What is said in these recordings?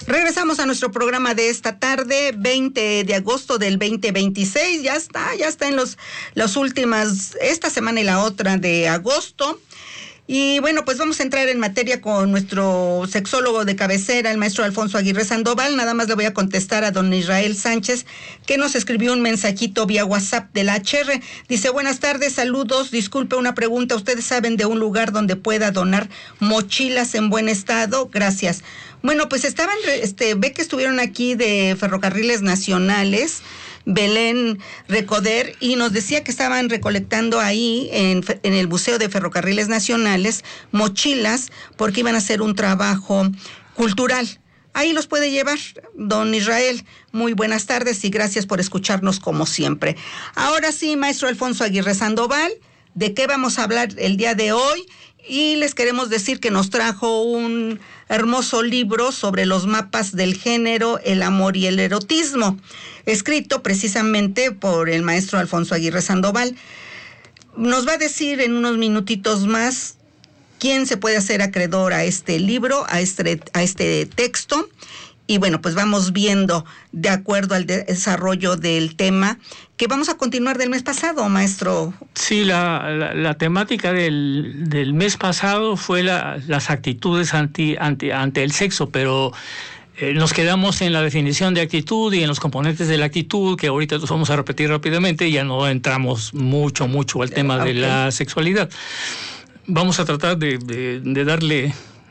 Regresamos a nuestro programa de esta tarde, 20 de agosto del 2026. Ya está en las últimas, esta semana y la otra de agosto. Y bueno, pues vamos a entrar en materia con nuestro sexólogo de cabecera, el maestro Alfonso Aguirre Sandoval. Nada más le voy a contestar a don Israel Sánchez, que nos escribió un mensajito vía WhatsApp del HR. Dice, buenas tardes, saludos, disculpe una pregunta. ¿Ustedes saben de un lugar donde pueda donar mochilas en buen estado? Gracias. Bueno, pues ve que estuvieron aquí de Ferrocarriles Nacionales, Belén Recoder, y nos decía que estaban recolectando ahí en el Museo de Ferrocarriles Nacionales mochilas porque iban a hacer un trabajo cultural. Ahí los puede llevar, don Israel. Muy buenas tardes y gracias por escucharnos como siempre. Ahora sí, maestro Alfonso Aguirre Sandoval, ¿de qué vamos a hablar el día de hoy? Y les queremos decir que nos trajo un hermoso libro sobre los mapas del género, el amor y el erotismo, escrito precisamente por el maestro Alfonso Aguirre Sandoval. Nos va a decir en unos minutitos más quién se puede hacer acreedor a este libro, a este texto. Y bueno, pues vamos viendo de acuerdo al desarrollo del tema que vamos a continuar del mes pasado, maestro. Sí, la temática del mes pasado fue las actitudes ante el sexo, pero nos quedamos en la definición de actitud y en los componentes de la actitud, que ahorita los vamos a repetir rápidamente, y ya no entramos mucho al tema de la sexualidad. Vamos a tratar de darle...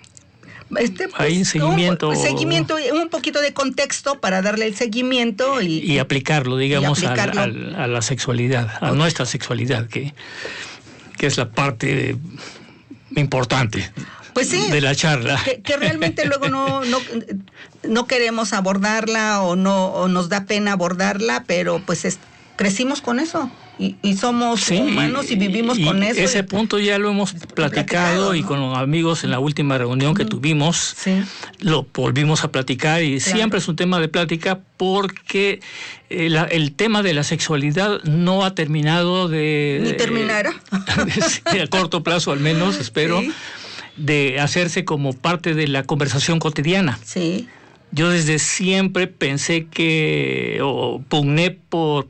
ahí seguimiento, un poquito de contexto para darle el seguimiento y aplicarlo, digamos, a la sexualidad, a nuestra sexualidad, que es la parte importante, pues sí, de la charla. Que realmente luego no queremos abordarla o nos da pena abordarla, pero pues crecimos con eso. Y somos humanos y vivimos con eso. Ese punto ya lo hemos platicado, ¿no? Y con los amigos en la última reunión que tuvimos, lo volvimos a platicar y siempre es un tema de plática porque el tema de la sexualidad no ha terminado ni terminará. A corto plazo al menos, espero, de hacerse como parte de la conversación cotidiana. Sí. Yo desde siempre pensé o pugné por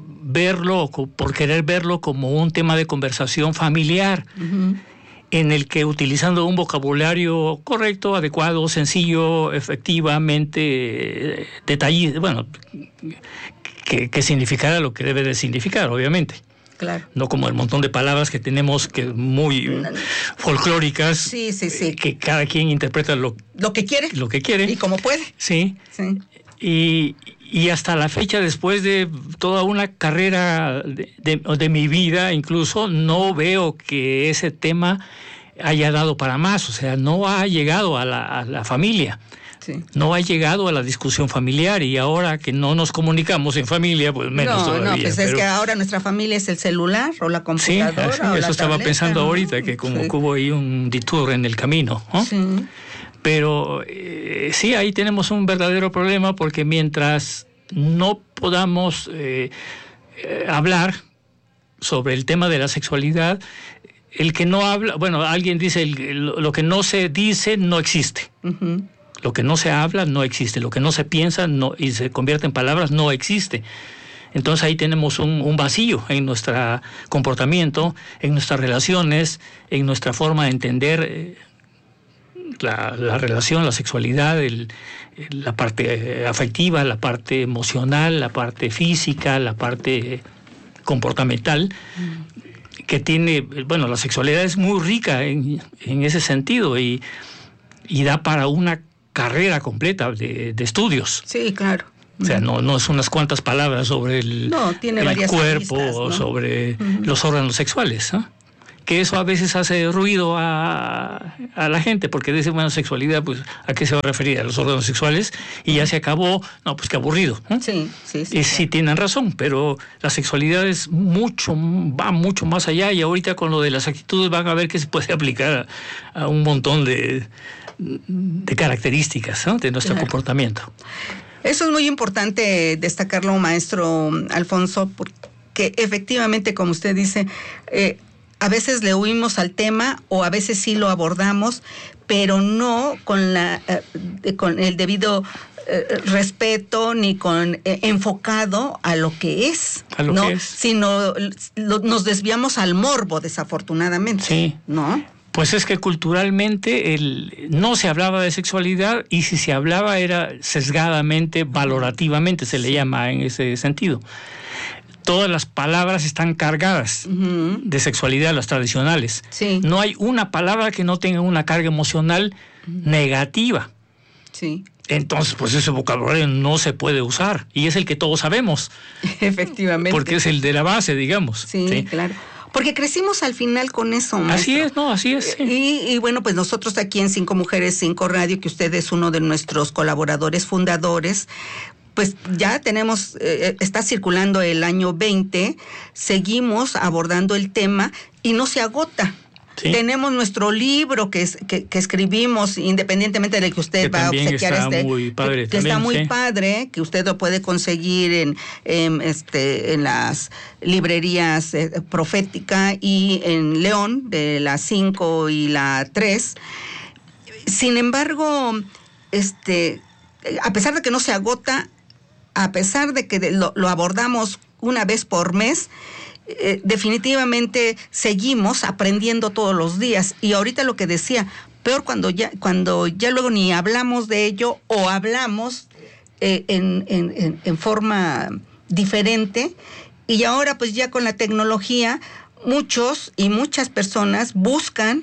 querer verlo como un tema de conversación familiar, en el que utilizando un vocabulario correcto, adecuado, sencillo, efectivamente detallado, bueno, que significara lo que debe de significar, obviamente. Claro. No como el montón de palabras que tenemos que muy folclóricas, sí. Que cada quien interpreta lo que quiere. Y como puede. Sí. Y hasta la fecha, después de toda una carrera de mi vida, incluso, no veo que ese tema haya dado para más. O sea, no ha llegado a la familia. Sí. No ha llegado a la discusión familiar, y ahora que no nos comunicamos en familia, pues menos todavía. No, pues es que ahora nuestra familia es el celular o la computadora. Sí, eso estaba pensando ahorita, que como que hubo ahí un detour en el camino, ¿no? Sí. Pero sí, ahí tenemos un verdadero problema, porque mientras no podamos hablar sobre el tema de la sexualidad, el que no habla, bueno, alguien dice, lo que no se dice no existe. Uh-huh. Lo que no se habla no existe, lo que no se piensa y se convierte en palabras no existe. Entonces ahí tenemos un vacío en nuestro comportamiento, en nuestras relaciones, en nuestra forma de entender la relación, la sexualidad, la parte afectiva, la parte emocional, la parte física, la parte comportamental, que tiene, bueno, la sexualidad es muy rica en ese sentido y da para una carrera completa de estudios. Sí, claro. O sea, no es unas cuantas palabras sobre el cuerpo, aristas, ¿no? Sobre los órganos sexuales, ¿no? Que eso a veces hace ruido a la gente, porque dice, bueno, sexualidad, pues, ¿a qué se va a referir? ¿A los órganos sexuales? Y ya se acabó. No, pues qué aburrido, ¿no? Sí. Y sí tienen razón, pero la sexualidad va mucho más allá, y ahorita con lo de las actitudes van a ver que se puede aplicar a un montón de características, ¿no? De nuestro comportamiento. Eso es muy importante destacarlo, maestro Alfonso, porque efectivamente, como usted dice, a veces le huimos al tema o a veces sí lo abordamos, pero no con el debido respeto ni con enfocado a lo que es, ¿no? Sino nos desviamos al morbo, desafortunadamente. Sí. ¿No? Pues es que culturalmente no se hablaba de sexualidad, y si se hablaba era sesgadamente, valorativamente se le llama en ese sentido. Todas las palabras están cargadas de sexualidad, las tradicionales. Sí. No hay una palabra que no tenga una carga emocional negativa. Sí. Entonces, pues ese vocabulario no se puede usar, y es el que todos sabemos. Efectivamente. Porque es el de la base, digamos. Sí, claro. Porque crecimos al final con eso, maestro. Así es. Sí. Y bueno, pues nosotros aquí en 5 Mujeres, 5 Radio, que usted es uno de nuestros colaboradores fundadores, pues ya tenemos, está circulando el año 20, seguimos abordando el tema y no se agota. Sí. Tenemos nuestro libro que escribimos, independientemente de que usted va a obsequiar muy padre que está muy padre, que usted lo puede conseguir en las librerías Profética y en León, de la 5 y la 3. Sin embargo, a pesar de que no se agota, a pesar de que lo abordamos una vez por mes, definitivamente seguimos aprendiendo todos los días. Y ahorita lo que decía, peor cuando ya luego ni hablamos de ello, o hablamos en forma diferente. Y ahora pues ya con la tecnología, muchos y muchas personas buscan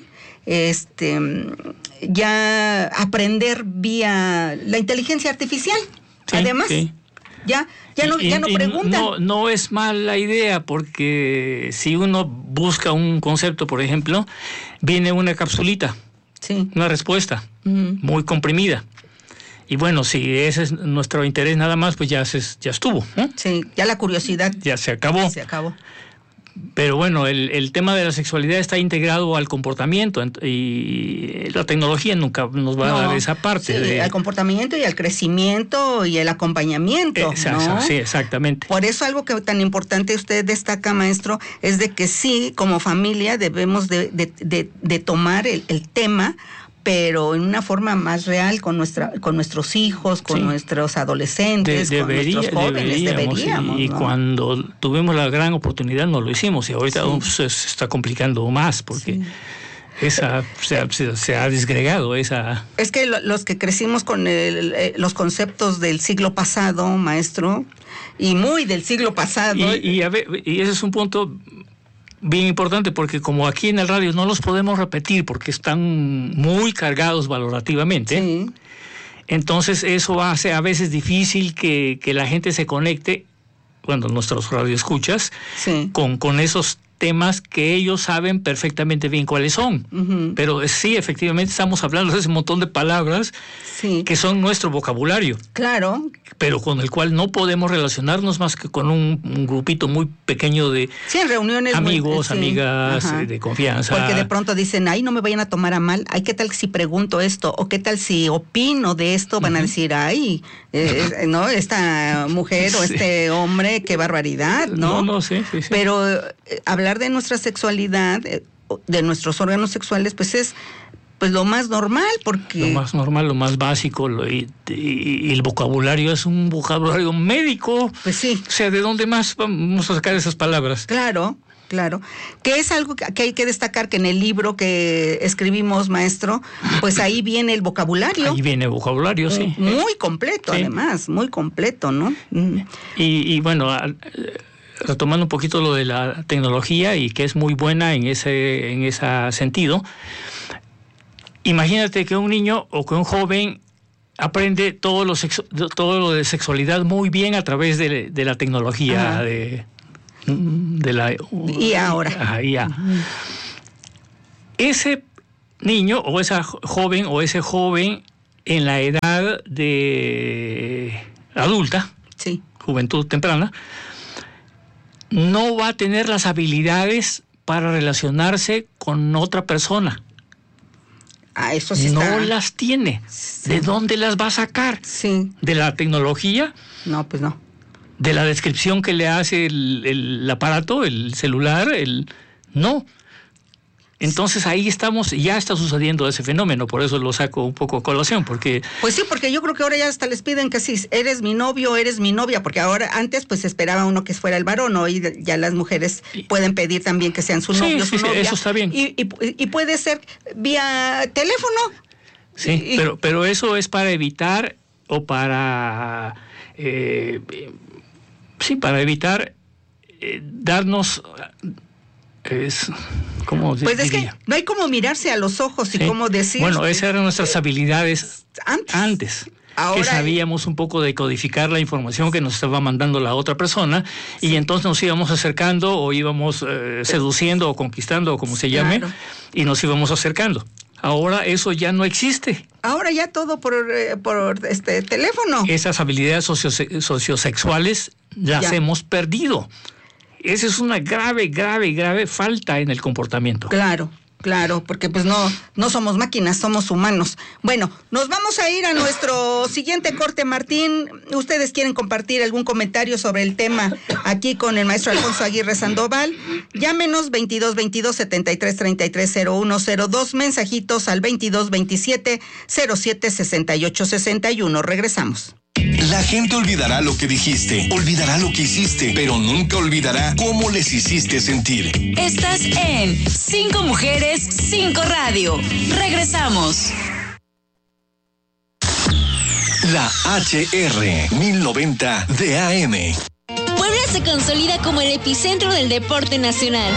ya aprender vía la inteligencia artificial. Sí, además, sí. Ya no preguntan. No es mala idea, porque si uno busca un concepto, por ejemplo, viene una capsulita, sí, una respuesta muy comprimida. Y bueno, si ese es nuestro interés nada más, pues ya estuvo, ¿no? Sí, ya la curiosidad. Ya se acabó. Pero bueno, el tema de la sexualidad está integrado al comportamiento, y la tecnología nunca nos va a dar esa parte. Sí, al comportamiento y al crecimiento y el acompañamiento. ¿No? Sí, exactamente. Por eso algo que tan importante usted destaca, maestro, es de que sí, como familia debemos de tomar el tema, pero en una forma más real con nuestros hijos, con nuestros adolescentes, con nuestros jóvenes. Deberíamos, y ¿no? Cuando tuvimos la gran oportunidad no lo hicimos, y ahorita se está complicando más, porque se ha disgregado esa... Es que los que crecimos con los conceptos del siglo pasado, maestro, y muy del siglo pasado... Y ese es un punto bien importante, porque como aquí en el radio no los podemos repetir porque están muy cargados valorativamente, sí, entonces eso hace a veces difícil que la gente se conecte, bueno, nuestros radioescuchas, sí, con esos temas que ellos saben perfectamente bien cuáles son. Pero sí, efectivamente estamos hablando de ese montón de palabras que son nuestro vocabulario. Claro. Pero con el cual no podemos relacionarnos más que con un grupito muy pequeño de en reuniones amigos, amigas, de confianza. Porque de pronto dicen, ay, no me vayan a tomar a mal, ay, ¿qué tal si pregunto esto? O ¿qué tal si opino de esto? Van a decir, ay, no, esta mujer o este hombre, qué barbaridad, ¿no? No, sí. Pero hablar de nuestra sexualidad, de nuestros órganos sexuales, pues es lo más normal, porque... Lo más normal, lo más básico, y el vocabulario es un vocabulario médico. Pues sí. O sea, ¿de dónde más vamos a sacar esas palabras? Claro. Que es algo que hay que destacar, que en el libro que escribimos, maestro, pues ahí viene el vocabulario. Ahí viene el vocabulario, sí. Muy completo, además, muy completo, ¿no? Y bueno, retomando un poquito lo de la tecnología, y que es muy buena en ese sentido. Imagínate que un niño o que un joven aprende todo lo de sexualidad muy bien a través de la tecnología, de la y ahora. Ese niño o esa joven o ese joven en la edad de adulta, sí, juventud temprana, no va a tener las habilidades para relacionarse con otra persona. Eso sí no las tiene. Sí. ¿De dónde las va a sacar? Sí. ¿De la tecnología? No, pues no. ¿De la descripción que le hace el aparato, el celular? No. Entonces ahí ya está sucediendo ese fenómeno, por eso lo saco un poco a colación, porque... Pues sí, porque yo creo que ahora ya hasta les piden que si eres mi novio, eres mi novia, porque ahora antes pues esperaba uno que fuera el varón, hoy ya las mujeres pueden pedir también que sean su novio, su novia. Eso está bien. Y puede ser vía teléfono. Sí, pero eso es para evitar o para... para evitar darnos... ¿cómo pues diría? Es que no hay como mirarse a los ojos y cómo decir... Bueno, esas eran nuestras habilidades antes. Ahora, que sabíamos un poco de codificar la información que nos estaba mandando la otra persona, y entonces nos íbamos acercando o íbamos seduciendo o conquistando o como se llame, y nos íbamos acercando. Ahora eso ya no existe. Ahora ya todo por teléfono. Esas habilidades sociosexuales las hemos perdido. Esa es una grave falta en el comportamiento. Claro, porque pues no somos máquinas, somos humanos. Bueno, nos vamos a ir a nuestro siguiente corte, Martín. ¿Ustedes quieren compartir algún comentario sobre el tema aquí con el maestro Alfonso Aguirre Sandoval? Llámenos 2222-7333-0102, mensajitos al 2227-076861. Regresamos. La gente olvidará lo que dijiste, olvidará lo que hiciste, pero nunca olvidará cómo les hiciste sentir. Estás en 5 Mujeres, 5 Radio. Regresamos. La HR 1090 de AM. Puebla se consolida como el epicentro del deporte nacional.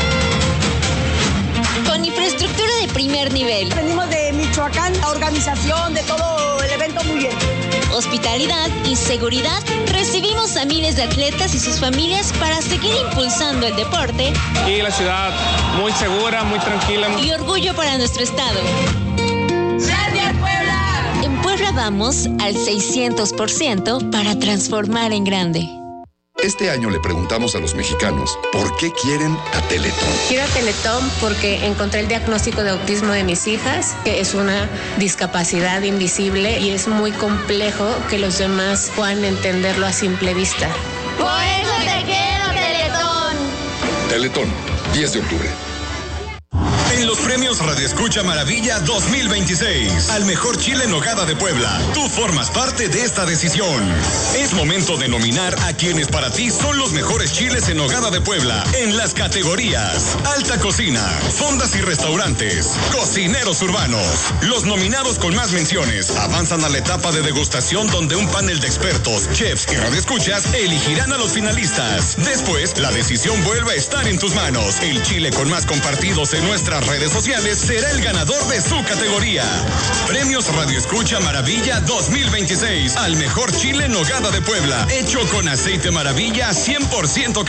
Con infraestructura de primer nivel. Venimos de Michoacán, la organización de todo el evento muy bien. Hospitalidad y seguridad. Recibimos a miles de atletas y sus familias para seguir impulsando el deporte. Y la ciudad muy segura, muy tranquila. Y orgullo para nuestro estado. ¡Gracias, Puebla! En Puebla vamos al 600% para transformar en grande. Este año le preguntamos a los mexicanos por qué quieren a Teletón. Quiero a Teletón porque encontré el diagnóstico de autismo de mis hijas, que es una discapacidad invisible y es muy complejo que los demás puedan entenderlo a simple vista. ¡Por eso te quiero, Teletón! Teletón, 10 de octubre. En los premios Radio Escucha Maravilla 2026, al mejor chile en nogada de Puebla, tú formas parte de esta decisión. Es momento de nominar a quienes para ti son los mejores chiles en nogada de Puebla en las categorías Alta Cocina, Fondas y Restaurantes, Cocineros Urbanos. Los nominados con más menciones avanzan a la etapa de degustación, donde un panel de expertos, chefs y radioescuchas elegirán a los finalistas. Después, la decisión vuelve a estar en tus manos. El chile con más compartidos en nuestras redes sociales será el ganador de su categoría. Premios Radio Escucha Maravilla 2026 al mejor chile en nogada de Puebla, hecho con aceite Maravilla 100%